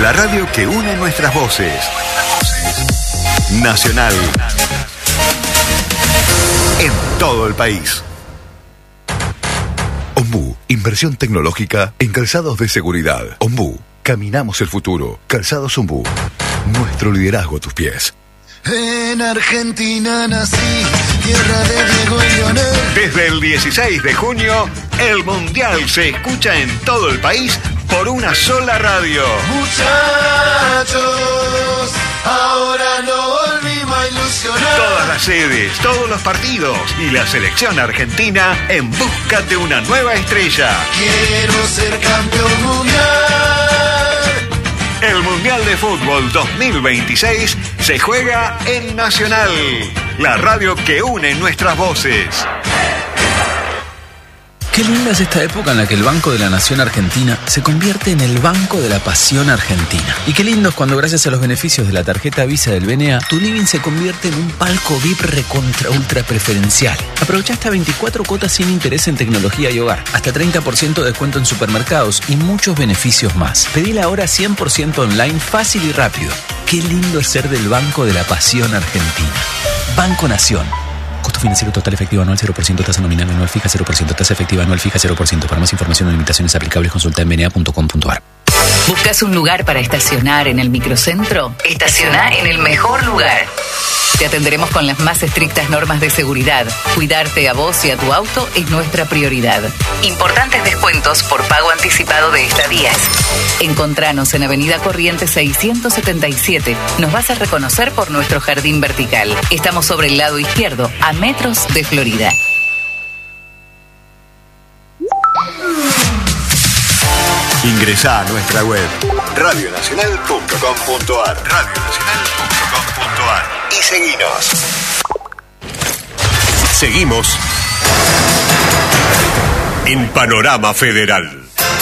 La radio que une nuestras voces. Nacional. En todo el país. Ombú, inversión tecnológica en calzados de seguridad. Ombú, caminamos el futuro. Calzados Ombú, nuestro liderazgo a tus pies. En Argentina nací, tierra de Diego y Leonel. Desde el 16 de junio, el Mundial se escucha en todo el país por una sola radio. Muchachos, ahora no volvimos a ilusionar. Todas las sedes, todos los partidos y la selección argentina en busca de una nueva estrella. Quiero ser campeón mundial. El Mundial de Fútbol 2026 se juega en Nacional, la radio que une nuestras voces. Qué linda es esta época en la que el Banco de la Nación Argentina se convierte en el Banco de la Pasión Argentina. Y qué lindo es cuando, gracias a los beneficios de la tarjeta Visa del BNA, tu living se convierte en un palco VIP recontra ultra preferencial. Aprovecha hasta 24 cuotas sin interés en tecnología y hogar, hasta 30% de descuento en supermercados y muchos beneficios más. Pedila ahora 100% online, fácil y rápido. Qué lindo es ser del Banco de la Pasión Argentina. Banco Nación. Costo financiero total efectivo anual 0%, tasa nominal anual fija 0%, tasa efectiva anual fija 0%. Para más información o limitaciones aplicables, consulta en bna.com.ar. ¿Buscas un lugar para estacionar en el microcentro? Estaciona en el mejor lugar. Te atenderemos con las más estrictas normas de seguridad. Cuidarte a vos y a tu auto es nuestra prioridad. Importantes descuentos por pago anticipado de estadías. Encontranos en Avenida Corrientes 677. Nos vas a reconocer por nuestro jardín vertical. Estamos sobre el lado izquierdo, a metros de Florida. Ingresá a nuestra web radionacional.com.ar y seguinos. Seguimos en Panorama Federal.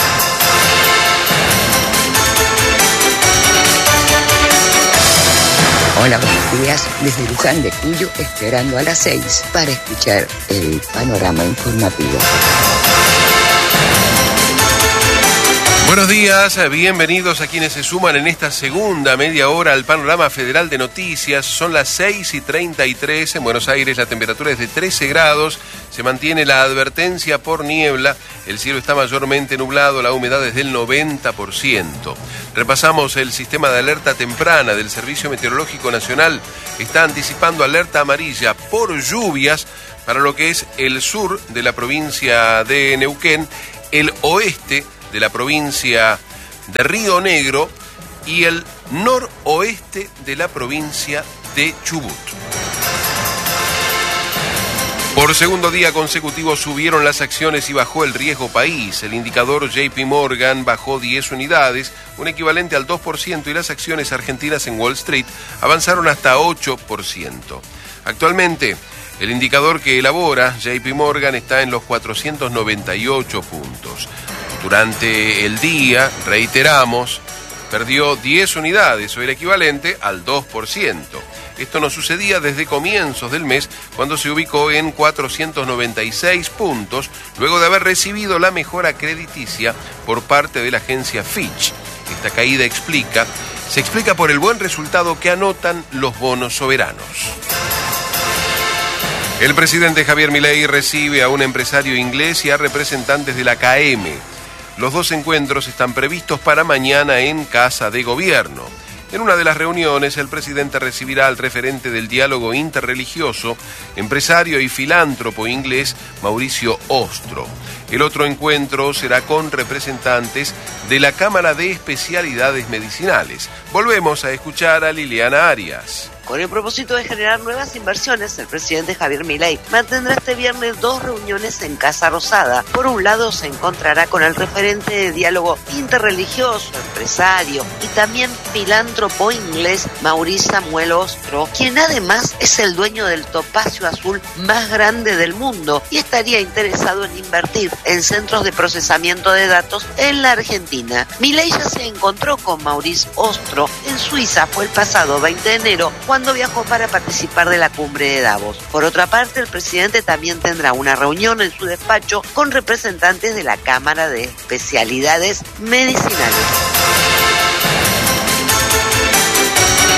Hola, buenos días. Desde Luján de Cuyo, esperando a las 6 para escuchar el panorama informativo. Buenos días, bienvenidos a quienes se suman en esta segunda media hora al Panorama Federal de Noticias. Son las 6:33 en Buenos Aires, la temperatura es de 13 grados, se mantiene la advertencia por niebla, el cielo está mayormente nublado, la humedad es del 90%. Repasamos el sistema de alerta temprana del Servicio Meteorológico Nacional, está anticipando alerta amarilla por lluvias para lo que es el sur de la provincia de Neuquén, el oeste de la provincia de Río Negro y el noroeste de la provincia de Chubut. Por segundo día consecutivo subieron las acciones y bajó el riesgo país. El indicador JP Morgan bajó 10 unidades, un equivalente al 2%, y las acciones argentinas en Wall Street avanzaron hasta 8%. Actualmente, el indicador que elabora JP Morgan está en los 498 puntos. Durante el día, reiteramos, perdió 10 unidades, o el equivalente al 2%. Esto no sucedía desde comienzos del mes, cuando se ubicó en 496 puntos, luego de haber recibido la mejora crediticia por parte de la agencia Fitch. Esta caída se explica por el buen resultado que anotan los bonos soberanos. El presidente Javier Milei recibe a un empresario inglés y a representantes de la KM. Los dos encuentros están previstos para mañana en Casa de Gobierno. En una de las reuniones, el presidente recibirá al referente del diálogo interreligioso, empresario y filántropo inglés, Mauricio Ostro. El otro encuentro será con representantes de la Cámara de Especialidades Medicinales. Volvemos a escuchar a Liliana Arias. Con el propósito de generar nuevas inversiones, el presidente Javier Milei mantendrá este viernes 2 reuniones en Casa Rosada. Por un lado, se encontrará con el referente de diálogo interreligioso, empresario y también filántropo inglés Mauricio Samuel Ostro, quien además es el dueño del topacio azul más grande del mundo y estaría interesado en invertir en centros de procesamiento de datos en la Argentina. Milei ya se encontró con Mauricio Ostro en Suiza, fue el pasado 20 de enero, cuando viajó para participar de la cumbre de Davos. Por otra parte, el presidente también tendrá una reunión en su despacho con representantes de la Cámara de Especialidades Medicinales.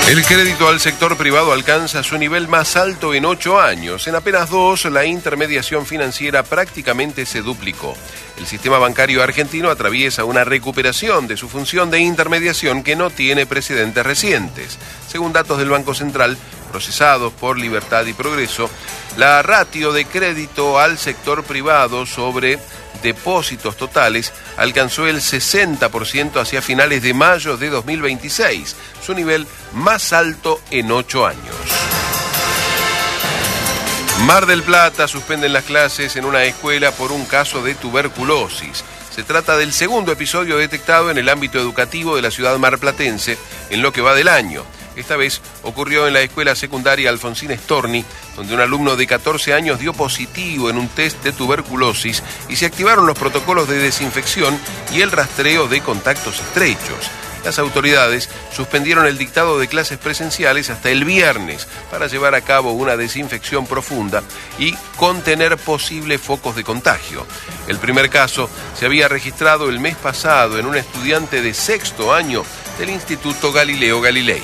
El crédito al sector privado alcanza su nivel más alto en 8 años. En apenas 2, la intermediación financiera prácticamente se duplicó. El sistema bancario argentino atraviesa una recuperación de su función de intermediación que no tiene precedentes recientes. Según datos del Banco Central, procesados por Libertad y Progreso, la ratio de crédito al sector privado sobre depósitos totales alcanzó el 60% hacia finales de mayo de 2026, su nivel más alto en 8 años. Mar del Plata suspenden las clases en una escuela por un caso de tuberculosis. Se trata del segundo episodio detectado en el ámbito educativo de la ciudad marplatense en lo que va del año. Esta vez ocurrió en la escuela secundaria Alfonsín Storni, donde un alumno de 14 años dio positivo en un test de tuberculosis y se activaron los protocolos de desinfección y el rastreo de contactos estrechos. Las autoridades suspendieron el dictado de clases presenciales hasta el viernes para llevar a cabo una desinfección profunda y contener posibles focos de contagio. El primer caso se había registrado el mes pasado en un estudiante de 6º año del Instituto Galileo Galilei.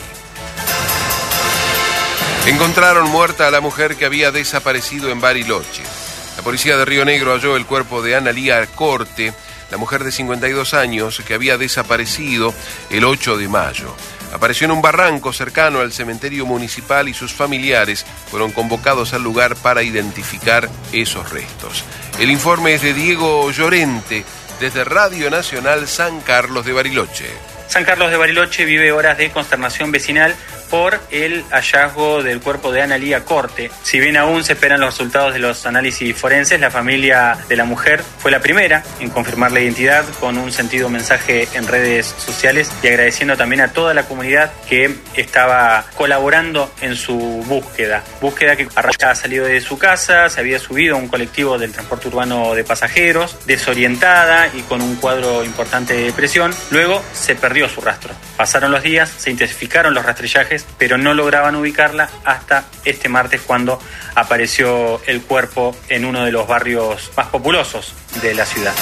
Encontraron muerta a la mujer que había desaparecido en Bariloche. La policía de Río Negro halló el cuerpo de Analía Corte, la mujer de 52 años que había desaparecido el 8 de mayo. Apareció en un barranco cercano al cementerio municipal y sus familiares fueron convocados al lugar para identificar esos restos. El informe es de Diego Llorente, desde Radio Nacional San Carlos de Bariloche. San Carlos de Bariloche vive horas de consternación vecinal por el hallazgo del cuerpo de Analía Corte. Si bien aún se esperan los resultados de los análisis forenses, la familia de la mujer fue la primera en confirmar la identidad con un sentido mensaje en redes sociales y agradeciendo también a toda la comunidad que estaba colaborando en su búsqueda. Búsqueda que había salido de su casa, se había subido a un colectivo del transporte urbano de pasajeros, desorientada y con un cuadro importante de depresión. Luego se perdió su rastro. Pasaron los días, se intensificaron los rastrillajes, pero no lograban ubicarla hasta este martes cuando apareció el cuerpo en uno de los barrios más populosos de la ciudad.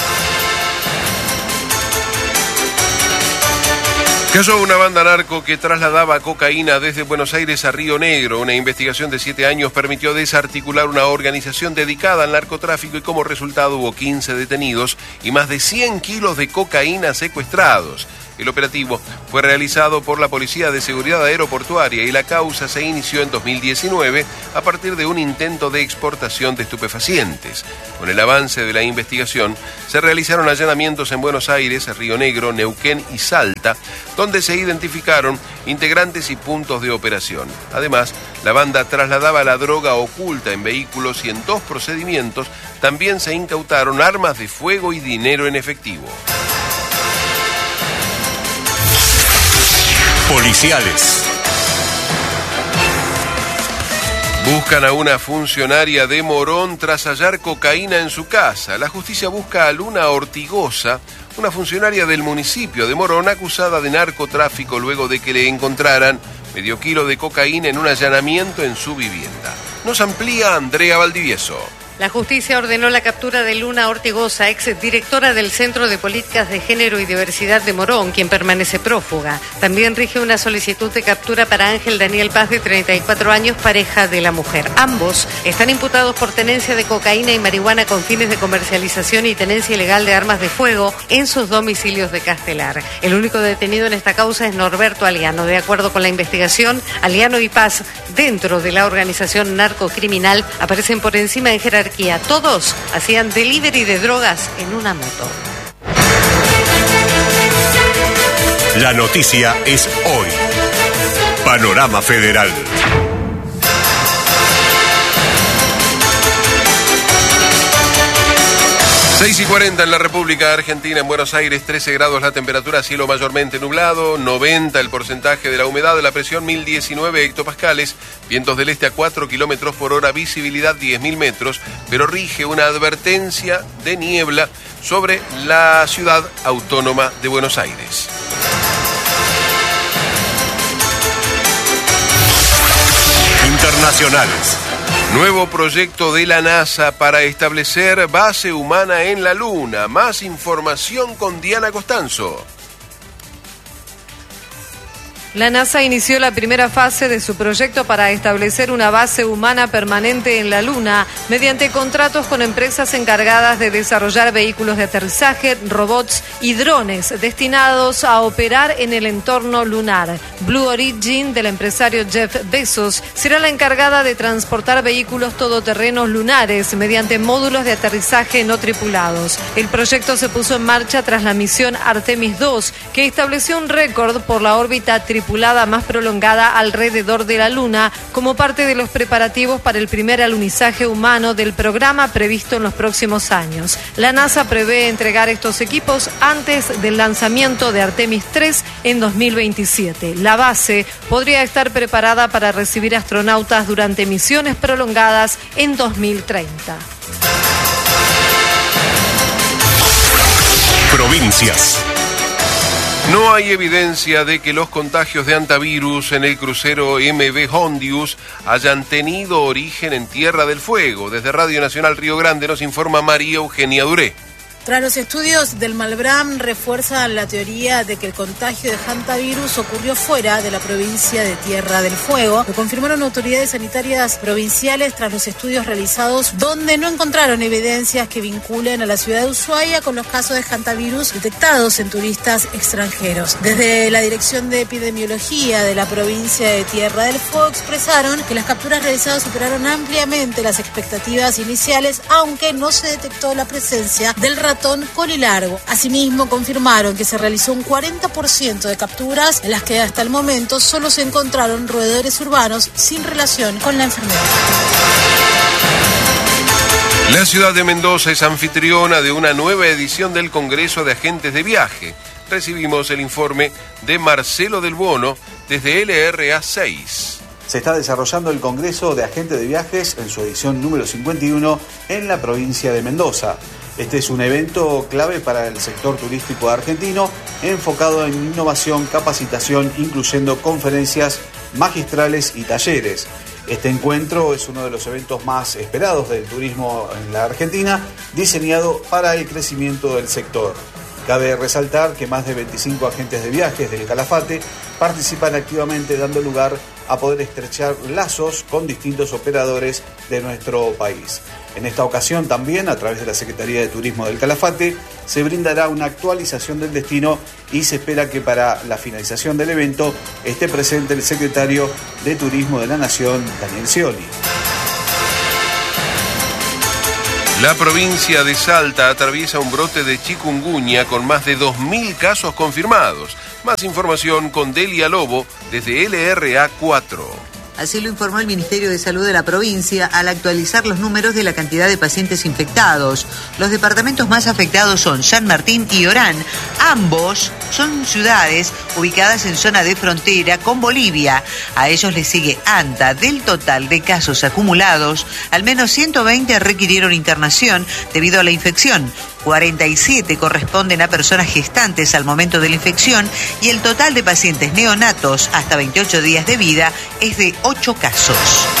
Cayó una banda narco que trasladaba cocaína desde Buenos Aires a Río Negro. Una investigación de 7 años permitió desarticular una organización dedicada al narcotráfico y como resultado hubo 15 detenidos y más de 100 kilos de cocaína secuestrados. El operativo fue realizado por la Policía de Seguridad Aeroportuaria y la causa se inició en 2019 a partir de un intento de exportación de estupefacientes. Con el avance de la investigación, se realizaron allanamientos en Buenos Aires, Río Negro, Neuquén y Salta, donde se identificaron integrantes y puntos de operación. Además, la banda trasladaba la droga oculta en vehículos y en 2 procedimientos también se incautaron armas de fuego y dinero en efectivo. Policiales. Buscan a una funcionaria de Morón tras hallar cocaína en su casa. La justicia busca a Luna Ortigosa, una funcionaria del municipio de Morón acusada de narcotráfico luego de que le encontraran medio kilo de cocaína en un allanamiento en su vivienda. Nos amplía Andrea Valdivieso. La justicia ordenó la captura de Luna Ortigosa, exdirectora del Centro de Políticas de Género y Diversidad de Morón, quien permanece prófuga. También rige una solicitud de captura para Ángel Daniel Paz, de 34 años, pareja de la mujer. Ambos están imputados por tenencia de cocaína y marihuana con fines de comercialización y tenencia ilegal de armas de fuego en sus domicilios de Castelar. El único detenido en esta causa es Norberto Aliano. De acuerdo con la investigación, Aliano y Paz, dentro de la organización narcocriminal, aparecen por encima en jerarquía. Todos hacían delivery de drogas en una moto. La noticia es hoy. Panorama Federal. 6:40 en la República Argentina, en Buenos Aires, 13 grados la temperatura, cielo mayormente nublado, 90 el porcentaje de la humedad, de la presión 1019 hectopascales, vientos del este a 4 kilómetros por hora, visibilidad 10.000 metros, pero rige una advertencia de niebla sobre la ciudad autónoma de Buenos Aires. Internacionales. Nuevo proyecto de la NASA para establecer base humana en la Luna. Más información con Diana Costanzo. La NASA inició la primera fase de su proyecto para establecer una base humana permanente en la Luna mediante contratos con empresas encargadas de desarrollar vehículos de aterrizaje, robots y drones destinados a operar en el entorno lunar. Blue Origin, del empresario Jeff Bezos, será la encargada de transportar vehículos todoterrenos lunares mediante módulos de aterrizaje no tripulados. El proyecto se puso en marcha tras la misión Artemis II, que estableció un récord por la órbita tripulada más prolongada alrededor de la Luna, como parte de los preparativos para el primer alunizaje humano del programa previsto en los próximos años. La NASA prevé entregar estos equipos antes del lanzamiento de Artemis III en 2027. La base podría estar preparada para recibir astronautas durante misiones prolongadas en 2030. Provincias. No hay evidencia de que los contagios de hantavirus en el crucero MV Hondius hayan tenido origen en Tierra del Fuego. Desde Radio Nacional Río Grande nos informa María Eugenia Duré. Tras los estudios del Malbram refuerzan la teoría de que el contagio de hantavirus ocurrió fuera de la provincia de Tierra del Fuego. Lo confirmaron autoridades sanitarias provinciales tras los estudios realizados, donde no encontraron evidencias que vinculen a la ciudad de Ushuaia con los casos de hantavirus detectados en turistas extranjeros. Desde la Dirección de Epidemiología de la provincia de Tierra del Fuego expresaron que las capturas realizadas superaron ampliamente las expectativas iniciales, aunque no se detectó la presencia del ratón colilargo. Asimismo, confirmaron que se realizó un 40% de capturas en las que hasta el momento solo se encontraron roedores urbanos sin relación con la enfermedad. La ciudad de Mendoza es anfitriona de una nueva edición del Congreso de Agentes de Viaje. Recibimos el informe de Marcelo Del Bono desde LRA 6. Se está desarrollando el Congreso de Agentes de Viajes en su edición número 51 en la provincia de Mendoza. Este es un evento clave para el sector turístico argentino, enfocado en innovación, capacitación, incluyendo conferencias magistrales y talleres. Este encuentro es uno de los eventos más esperados del turismo en la Argentina, diseñado para el crecimiento del sector. Cabe resaltar que más de 25 agentes de viajes del Calafate participan activamente, dando lugar a poder estrechar lazos con distintos operadores de nuestro país. En esta ocasión también, a través de la Secretaría de Turismo del Calafate, se brindará una actualización del destino y se espera que para la finalización del evento esté presente el secretario de Turismo de la Nación, Daniel Scioli. La provincia de Salta atraviesa un brote de chikungunya con más de 2.000 casos confirmados. Más información con Delia Lobo desde LRA 4. Así lo informó el Ministerio de Salud de la provincia al actualizar los números de la cantidad de pacientes infectados. Los departamentos más afectados son San Martín y Orán. Ambos son ciudades ubicadas en zona de frontera con Bolivia. A ellos les sigue Anta. Del total de casos acumulados, al menos 120 requirieron internación debido a la infección. 47 corresponden a personas gestantes al momento de la infección y el total de pacientes neonatos hasta 28 días de vida es de 8 casos.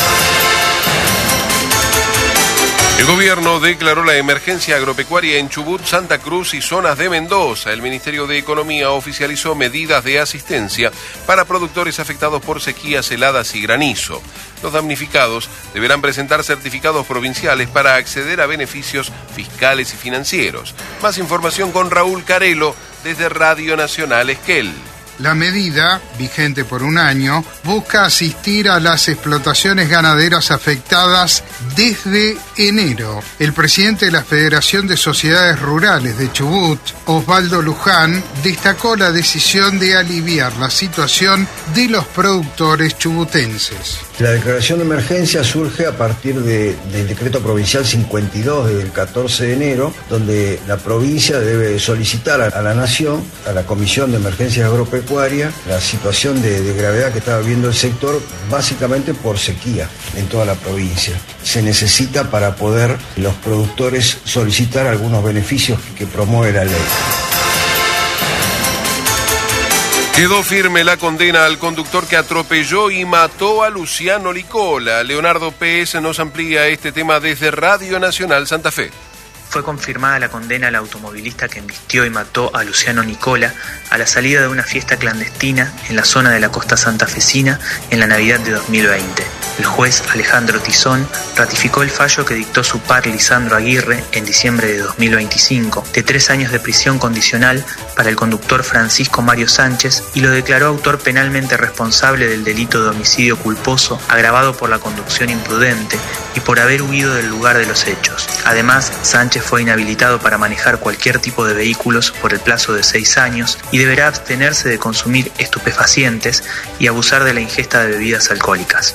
El gobierno declaró la emergencia agropecuaria en Chubut, Santa Cruz y zonas de Mendoza. El Ministerio de Economía oficializó medidas de asistencia para productores afectados por sequías, heladas y granizo. Los damnificados deberán presentar certificados provinciales para acceder a beneficios fiscales y financieros. Más información con Raúl Carelo desde Radio Nacional Esquel. La medida, vigente por un año, busca asistir a las explotaciones ganaderas afectadas desde enero. El presidente de la Federación de Sociedades Rurales de Chubut, Osvaldo Luján, destacó la decisión de aliviar la situación de los productores chubutenses. La declaración de emergencia surge a partir del decreto provincial 52 del 14 de enero, donde la provincia debe solicitar a la Nación, a la Comisión de Emergencias Agropecuarias, la situación de gravedad que estaba viviendo el sector, básicamente por sequía en toda la provincia. Se necesita para poder los productores solicitar algunos beneficios que promueve la ley. Quedó firme la condena al conductor que atropelló y mató a Luciano Licola. Leonardo Pérez nos amplía este tema desde Radio Nacional Santa Fe. fue confirmada la condena al automovilista que embistió y mató a Luciano Nicola a la salida de una fiesta clandestina en la zona de la costa santafesina en la Navidad de 2020. El juez Alejandro Tizón ratificó el fallo que dictó su par Lisandro Aguirre en diciembre de 2025 de 3 años de prisión condicional para el conductor Francisco Mario Sánchez y lo declaró autor penalmente responsable del delito de homicidio culposo agravado por la conducción imprudente y por haber huido del lugar de los hechos. Además, Sánchez fue inhabilitado para manejar cualquier tipo de vehículos por el plazo de 6 años y deberá abstenerse de consumir estupefacientes y abusar de la ingesta de bebidas alcohólicas.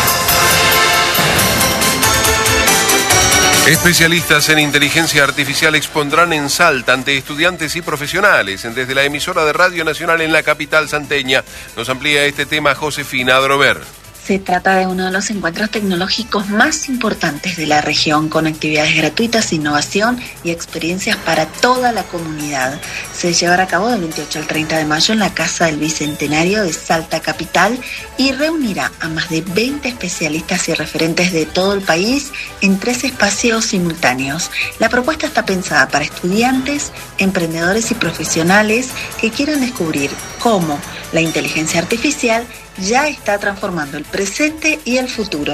Especialistas en inteligencia artificial expondrán en Salta ante estudiantes y profesionales desde la emisora de Radio Nacional en la capital salteña. Nos amplía este tema Josefina Adrover. Se trata de uno de los encuentros tecnológicos más importantes de la región, con actividades gratuitas, innovación y experiencias para toda la comunidad. Se llevará a cabo del 28 al 30 de mayo en la Casa del Bicentenario de Salta Capital y reunirá a más de 20 especialistas y referentes de todo el país en 3 espacios simultáneos. La propuesta está pensada para estudiantes, emprendedores y profesionales que quieran descubrir cómo la inteligencia artificial ya está transformando el presente y el futuro.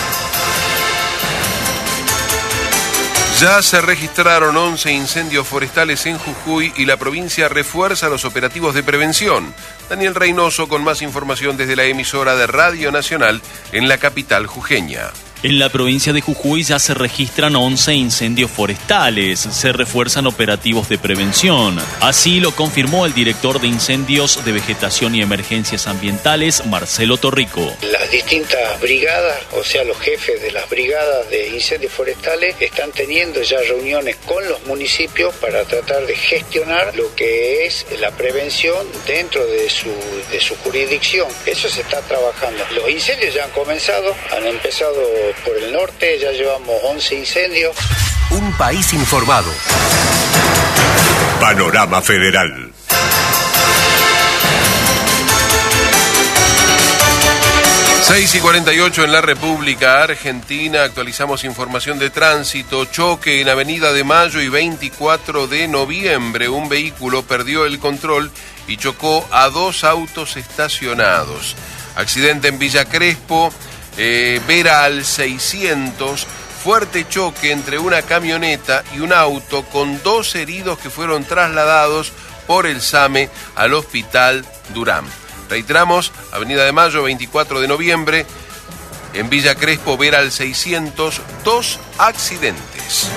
Ya se registraron 11 incendios forestales en Jujuy y la provincia refuerza los operativos de prevención. Daniel Reynoso con más información desde la emisora de Radio Nacional en la capital jujeña. En la provincia de Jujuy ya se registran 11 incendios forestales, se refuerzan operativos de prevención. Así lo confirmó el director de Incendios de Vegetación y Emergencias Ambientales, Marcelo Torrico. Las distintas brigadas, o sea, los jefes de las brigadas de incendios forestales, están teniendo ya reuniones con los municipios para tratar de gestionar lo que es la prevención dentro de su jurisdicción. Eso se está trabajando. Los incendios ya han comenzado, han empezado por el norte, ya llevamos 11 incendios. Un país informado. Panorama Federal. Seis y 48 en la República Argentina. Actualizamos información de tránsito. Choque en Avenida de Mayo y 24 de noviembre. Un vehículo perdió el control y chocó a 2 autos estacionados. Accidente en Villa Crespo. Vera al 600, fuerte choque entre una camioneta y un auto con 2 heridos que fueron trasladados por el SAME al Hospital Durán. Reiteramos, Avenida de Mayo, 24 de noviembre, en Villa Crespo, Vera al 600, 2 accidentes.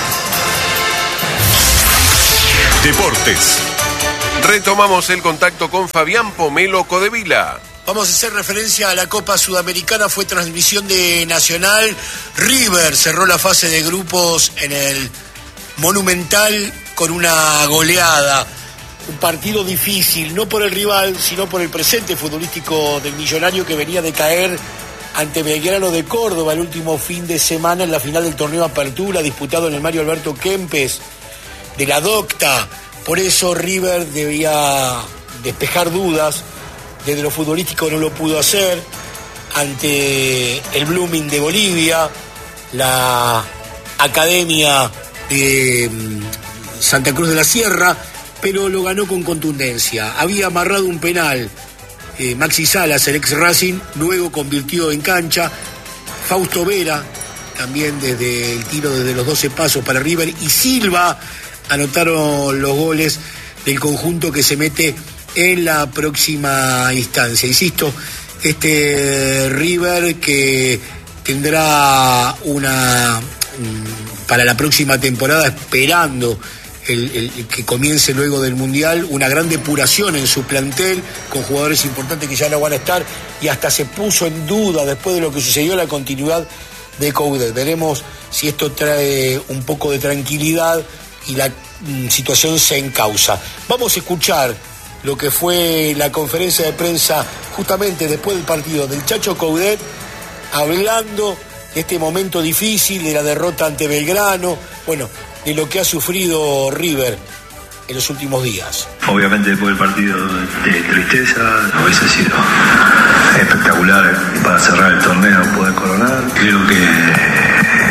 Deportes. Retomamos el contacto con Fabián Pomelo Codevila. Vamos a hacer referencia a la Copa Sudamericana, fue transmisión de Nacional. River cerró la fase de grupos en el Monumental con una goleada. Un partido difícil, no por el rival, sino por el presente futbolístico del Millonario, que venía de caer ante Belgrano de Córdoba el último fin de semana en la final del torneo Apertura, disputado en el Mario Alberto Kempes de la Docta. Por eso River debía despejar dudas. Desde lo futbolístico no lo pudo hacer ante el Blooming de Bolivia, la Academia de Santa Cruz de la Sierra, pero lo ganó con contundencia. Había amarrado un penal Maxi Salas, el ex Racing, luego convirtió en cancha. Fausto Vera, también desde el tiro desde los 12 pasos para River, y Silva anotaron los goles del conjunto que se mete en la próxima instancia. Insisto, este River que tendrá para la próxima temporada, esperando el que comience luego del Mundial, una gran depuración en su plantel, con jugadores importantes que ya no van a estar, y hasta se puso en duda, después de lo que sucedió, la continuidad de Coudet. Veremos si esto trae un poco de tranquilidad y la situación se encausa. Vamos a escuchar lo que fue la conferencia de prensa justamente después del partido del Chacho Coudet, hablando de este momento difícil, de la derrota ante Belgrano, bueno, de lo que ha sufrido River en los últimos días. Obviamente después del partido de tristeza, hubiese sido espectacular para cerrar el torneo, poder coronar. Creo que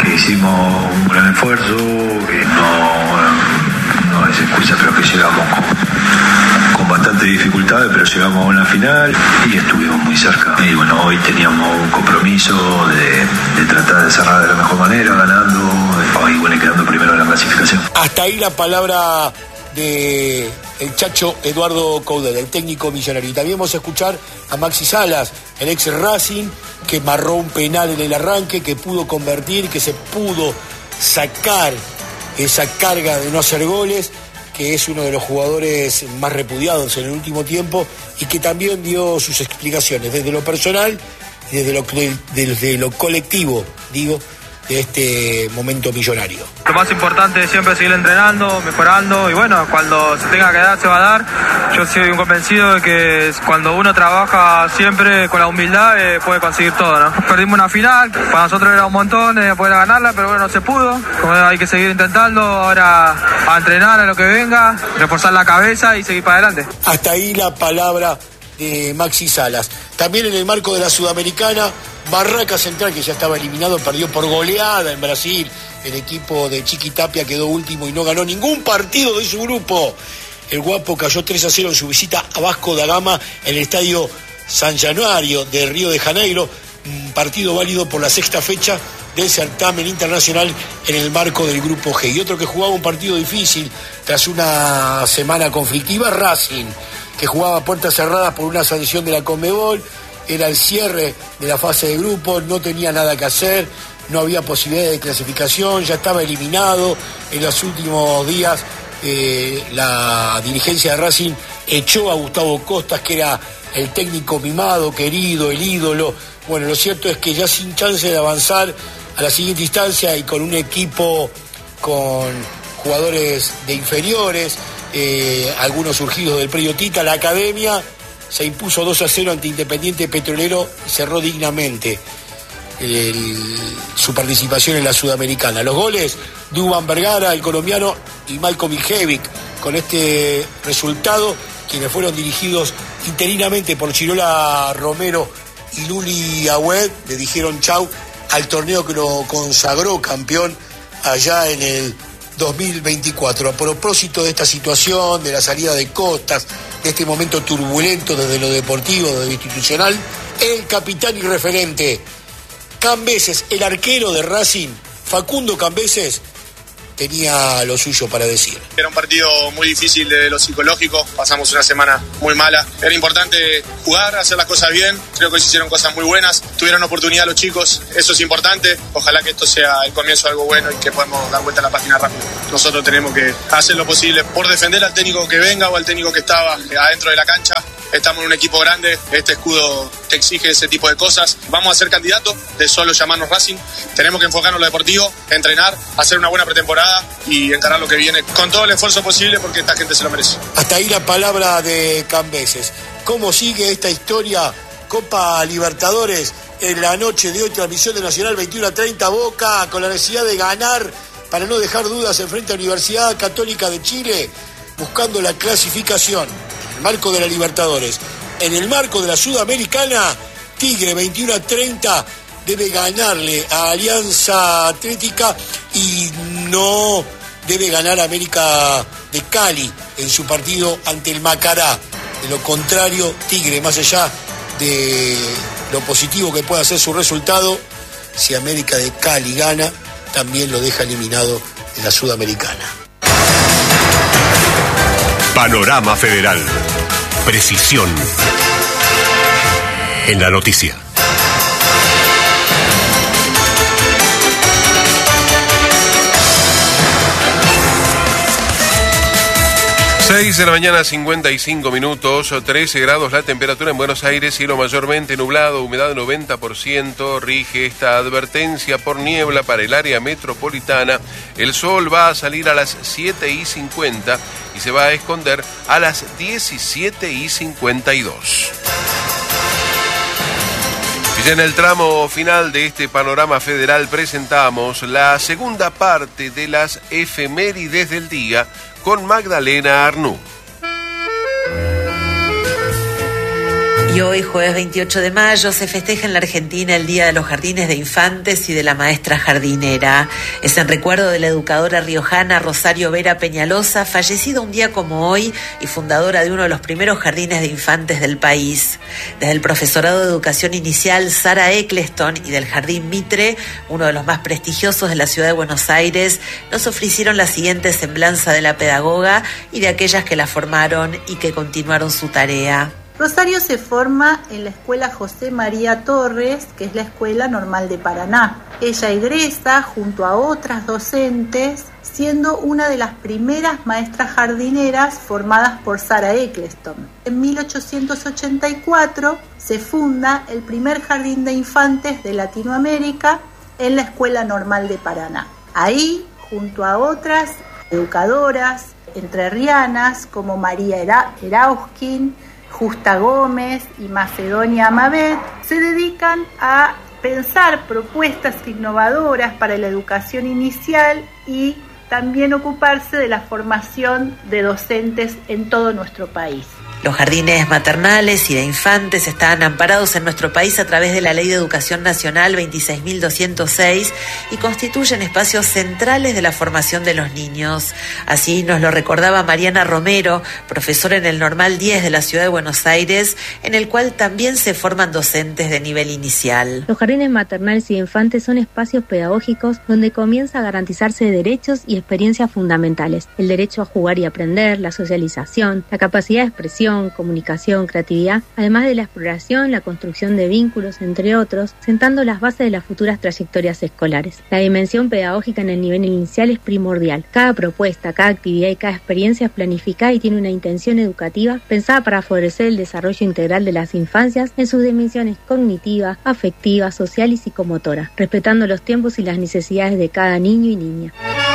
que hicimos un gran esfuerzo, que no es excusa, pero que llegamos con bastante dificultades, pero llegamos a una final y estuvimos muy cerca. Y bueno, hoy teníamos un compromiso de tratar de cerrar de la mejor manera, ganando, y bueno, quedando primero en la clasificación. Hasta ahí la palabra de el Chacho Eduardo Coudet, el técnico millonario. Y también vamos a escuchar a Maxi Salas, el ex Racing, que marró un penal en el arranque, que pudo convertir, que se pudo sacar esa carga de no hacer goles, que es uno de los jugadores más repudiados en el último tiempo y que también dio sus explicaciones desde lo personal y desde lo colectivo, digo, de este momento millonario. Lo más importante es siempre seguir entrenando, mejorando y bueno, cuando se tenga que dar se va a dar. Yo soy un convencido de que cuando uno trabaja siempre con la humildad puede conseguir todo, ¿no? Perdimos una final, para nosotros era un montón poder ganarla, pero bueno, no se pudo. Como hay que seguir intentando, ahora a entrenar a lo que venga, reforzar la cabeza y seguir para adelante. Hasta ahí la palabra de Maxi Salas. También en el marco de la Sudamericana, Barraca Central, que ya estaba eliminado, perdió por goleada en Brasil. El equipo de Chiqui Tapia quedó último y no ganó ningún partido de su grupo. El Guapo cayó 3-0 en su visita a Vasco da Gama en el estadio San Januario de Río de Janeiro. Un partido válido por la sexta fecha del certamen internacional en el marco del grupo G. Y otro que jugaba un partido difícil tras una semana conflictiva, Racing, que jugaba a puertas cerradas por una sanción de la Conmebol. Era el cierre de la fase de grupos, no tenía nada que hacer, no había posibilidad de clasificación, ya estaba eliminado. En los últimos días la dirigencia de Racing echó a Gustavo Costas, que era el técnico mimado, querido, el ídolo. Bueno, lo cierto es que ya sin chance de avanzar a la siguiente instancia y con un equipo con jugadores de inferiores, algunos surgidos del predio Tita, la academia se impuso 2-0 ante Independiente Petrolero y cerró dignamente su participación en la Sudamericana. Los goles, Duván Vergara, el colombiano, y Malcolm Miljevic. Con este resultado, quienes fueron dirigidos interinamente por Chirola Romero y Luli Agüed, le dijeron chau al torneo que lo consagró campeón allá en el 2024. A propósito de esta situación, de la salida de Costas, de este momento turbulento desde lo deportivo, desde lo institucional, el capitán y referente Cambeses, el arquero de Racing, Facundo Cambeses, tenía lo suyo para decir. Era un partido muy difícil de lo psicológico, pasamos una semana muy mala. Era importante jugar, hacer las cosas bien, creo que se hicieron cosas muy buenas, tuvieron oportunidad los chicos, eso es importante. Ojalá que esto sea el comienzo de algo bueno y que podamos dar vuelta a la página rápido. Nosotros tenemos que hacer lo posible por defender al técnico que venga o al técnico que estaba adentro de la cancha. Estamos en un equipo grande, este escudo te exige ese tipo de cosas. Vamos a ser candidatos de solo llamarnos Racing. Tenemos que enfocarnos en lo deportivo, entrenar, hacer una buena pretemporada y encarar lo que viene con todo el esfuerzo posible porque esta gente se lo merece. Hasta ahí la palabra de Cambeses. ¿Cómo sigue esta historia? Copa Libertadores en la noche de hoy, transmisión de Nacional 21:30, Boca con la necesidad de ganar para no dejar dudas en frente a Universidad Católica de Chile, buscando la clasificación. Marco de la Libertadores. En el marco de la Sudamericana, Tigre 21:30 debe ganarle a Alianza Atlética y no debe ganar a América de Cali en su partido ante el Macará. De lo contrario, Tigre, más allá de lo positivo que pueda ser su resultado, si América de Cali gana, también lo deja eliminado en la Sudamericana. Panorama Federal. Precisión en la noticia. 6 de la mañana, 55 minutos, 13 grados la temperatura en Buenos Aires, cielo mayormente nublado, humedad 90%, rige esta advertencia por niebla para el área metropolitana. El sol va a salir a las 7:50 y se va a esconder a las 17:52. Y ya en el tramo final de este panorama federal presentamos la segunda parte de las efemérides del día con Magdalena Arnú. Y hoy, jueves 28 de mayo, se festeja en la Argentina el Día de los Jardines de Infantes y de la Maestra Jardinera. Es en recuerdo de la educadora riojana Rosario Vera Peñalosa, fallecida un día como hoy y fundadora de uno de los primeros jardines de infantes del país. Desde el profesorado de educación inicial Sara Eccleston y del Jardín Mitre, uno de los más prestigiosos de la ciudad de Buenos Aires, nos ofrecieron la siguiente semblanza de la pedagoga y de aquellas que la formaron y que continuaron su tarea. Rosario se forma en la Escuela José María Torres, que es la Escuela Normal de Paraná. Ella egresa junto a otras docentes, siendo una de las primeras maestras jardineras formadas por Sara Eccleston. En 1884 se funda el primer jardín de infantes de Latinoamérica en la Escuela Normal de Paraná. Ahí, junto a otras educadoras entrerrianas como María Erauskin, Justa Gómez y Macedonia Amabet, se dedican a pensar propuestas innovadoras para la educación inicial y también ocuparse de la formación de docentes en todo nuestro país. Los jardines maternales y de infantes están amparados en nuestro país a través de la Ley de Educación Nacional 26.206 y constituyen espacios centrales de la formación de los niños. Así nos lo recordaba Mariana Romero, profesora en el Normal 10 de la Ciudad de Buenos Aires, en el cual también se forman docentes de nivel inicial. Los jardines maternales y de infantes son espacios pedagógicos donde comienza a garantizarse derechos y experiencias fundamentales. El derecho a jugar y aprender, la socialización, la capacidad de expresión, comunicación, creatividad, además de la exploración, la construcción de vínculos, entre otros, sentando las bases de las futuras trayectorias escolares. La dimensión pedagógica en el nivel inicial es primordial. Cada propuesta, cada actividad y cada experiencia es planificada y tiene una intención educativa pensada para favorecer el desarrollo integral de las infancias en sus dimensiones cognitivas, afectivas, sociales y psicomotoras, respetando los tiempos y las necesidades de cada niño y niña.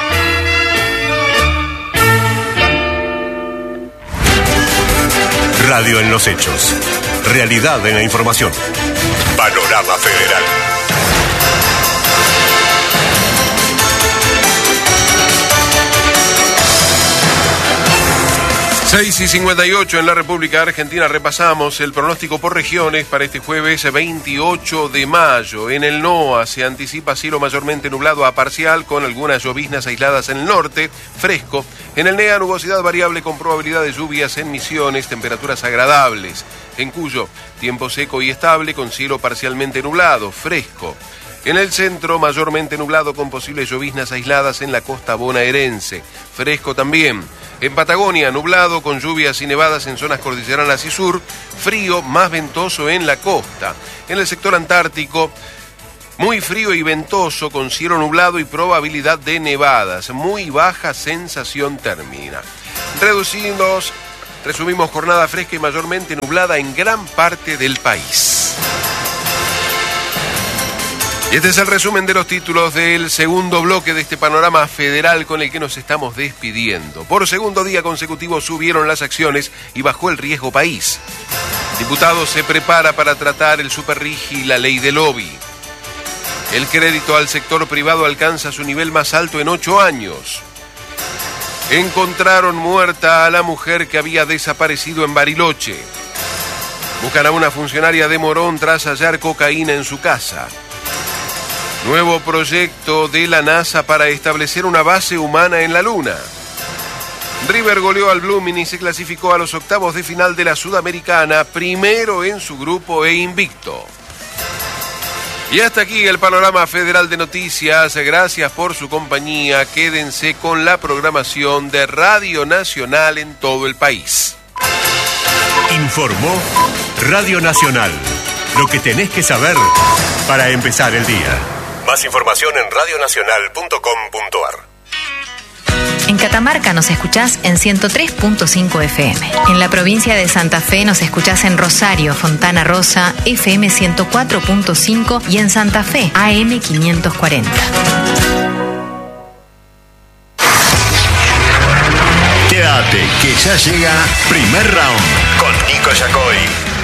Radio en los hechos. Realidad en la información. Panorama Federal. 6:58 en la República Argentina. Repasamos el pronóstico por regiones para este jueves 28 de mayo. En el NOA se anticipa cielo mayormente nublado a parcial con algunas lloviznas aisladas en el norte, fresco. En el NEA, nubosidad variable con probabilidad de lluvias en Misiones, temperaturas agradables. En Cuyo, tiempo seco y estable con cielo parcialmente nublado, fresco. En el centro, mayormente nublado con posibles lloviznas aisladas en la costa bonaerense, fresco también. En Patagonia, nublado con lluvias y nevadas en zonas cordilleranas y sur, frío, más ventoso en la costa. En el sector antártico, muy frío y ventoso con cielo nublado y probabilidad de nevadas, muy baja sensación térmica. Resumimos jornada fresca y mayormente nublada en gran parte del país. Y este es el resumen de los títulos del segundo bloque de este panorama federal con el que nos estamos despidiendo. Por segundo día consecutivo subieron las acciones y bajó el riesgo país. Diputados se prepara para tratar el superrigi y la ley de lobby. El crédito al sector privado alcanza su nivel más alto en 8 años. Encontraron muerta a la mujer que había desaparecido en Bariloche. Buscan a una funcionaria de Morón tras hallar cocaína en su casa. Nuevo proyecto de la NASA para establecer una base humana en la Luna. River goleó al Blooming y se clasificó a los octavos de final de la Sudamericana, primero en su grupo e invicto. Y hasta aquí el panorama federal de noticias. Gracias por su compañía. Quédense con la programación de Radio Nacional en todo el país. Informó Radio Nacional. Lo que tenés que saber para empezar el día. Más información en radionacional.com.ar. En Catamarca nos escuchás en 103.5 FM. En la provincia de Santa Fe nos escuchás en Rosario, Fontana Rosa, FM 104.5 y en Santa Fe, AM 540. Quédate, que ya llega Primer Round con Nico Yacoy.